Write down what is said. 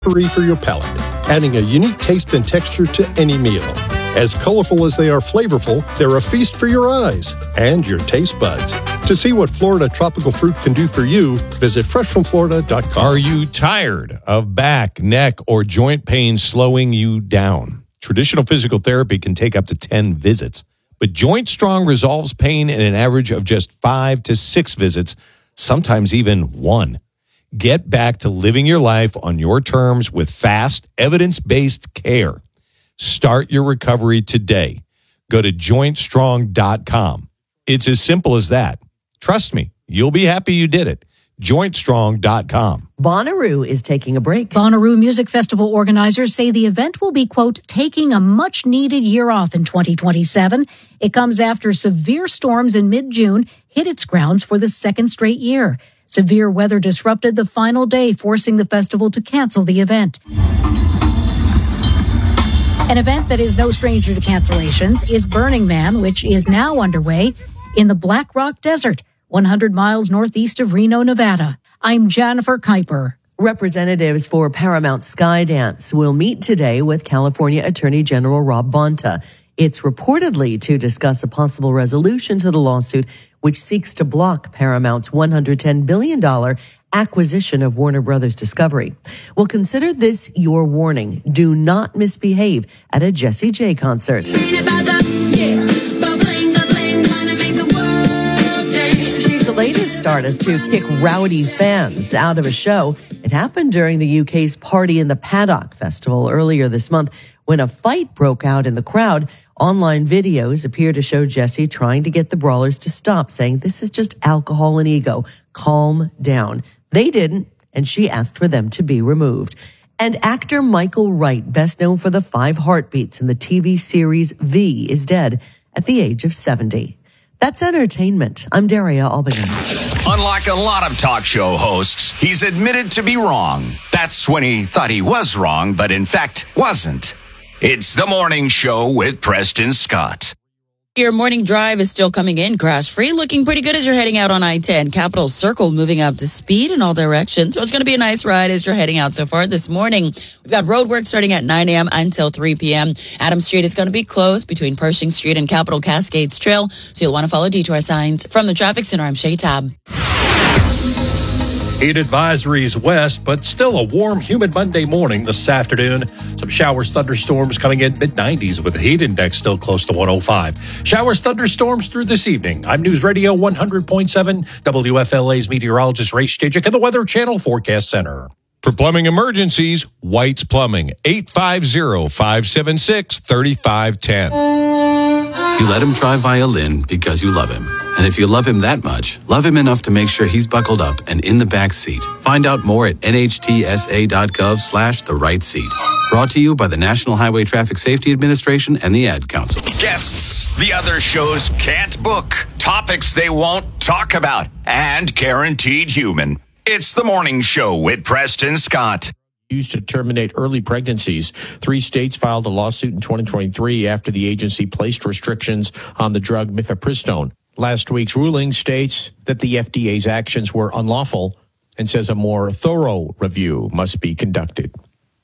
Free for your palate, adding a unique taste and texture to any meal. As colorful as they are flavorful, they're a feast for your eyes and your taste buds. To see what Florida tropical fruit can do for you, visit freshfromflorida.com. Are you tired of back, neck, or joint pain slowing you down? Traditional physical therapy can take up to 10 visits, but Joint Strong resolves pain in an average of just 5 to 6 visits, sometimes even 1. Get back to living your life on your terms with fast, evidence-based care. Start your recovery today. Go to jointstrong.com. It's as simple as that. Trust me, you'll be happy you did it. jointstrong.com. Bonnaroo is taking a break. Bonnaroo Music Festival organizers say the event will be, quote, taking a much-needed year off in 2027. It comes after severe storms in mid-June hit its grounds for the second straight year. Severe weather disrupted the final day, forcing the festival to cancel the event. An event that is no stranger to cancellations is Burning Man, which is now underway in the Black Rock Desert, 100 miles northeast of Reno, Nevada. I'm Jennifer Kuiper. Representatives for Paramount Skydance will meet today with California Attorney General Rob Bonta. It's reportedly to discuss a possible resolution to the lawsuit, which seeks to block Paramount's $110 billion acquisition of Warner Brothers Discovery. Well, consider this your warning. Do not misbehave at a Jessie J concert. She's the latest artist to kick rowdy fans out of a show. It happened during the UK's Party in the Paddock Festival earlier this month when a fight broke out in the crowd. Online videos appear to show Jessie trying to get the brawlers to stop, saying, "This is just alcohol and ego. Calm down." They didn't, and she asked for them to be removed. And actor Michael Wright, best known for the 5 heartbeats in the TV series V, is dead at the age of 70. That's entertainment. I'm Daria Albigan. Unlike a lot of talk show hosts, he's admitted to be wrong. That's when he thought he was wrong, but in fact wasn't. It's The Morning Show with Preston Scott. Your morning drive is still coming in crash-free, looking pretty good as you're heading out on I-10. Capitol Circle moving up to speed in all directions. So it's going to be a nice ride as you're heading out so far this morning. We've got road work starting at 9 a.m. until 3 p.m. Adams Street is going to be closed between Pershing Street and Capitol Cascades Trail, so you'll want to follow detour signs. From the Traffic Center, I'm Shay Tab. Heat advisories west, but still a warm, humid Monday morning this afternoon. Some showers, thunderstorms coming in mid-90s with the heat index still close to 105. Showers, thunderstorms through this evening. I'm News Radio 100.7, WFLA's meteorologist Ray Stajic and the Weather Channel Forecast Center. For plumbing emergencies, White's Plumbing, 850-576-3510. You let him try violin because you love him. And if you love him that much, love him enough to make sure he's buckled up and in the back seat. Find out more at nhtsa.gov/the right seat. Brought to you by the National Highway Traffic Safety Administration and the Ad Council. Guests the other shows can't book, topics they won't talk about, and guaranteed human. It's The Morning Show with Preston Scott. Used to terminate early pregnancies. 3 states filed a lawsuit in 2023 after the agency placed restrictions on the drug mifepristone. Last week's ruling states that the FDA's actions were unlawful and says a more thorough review must be conducted.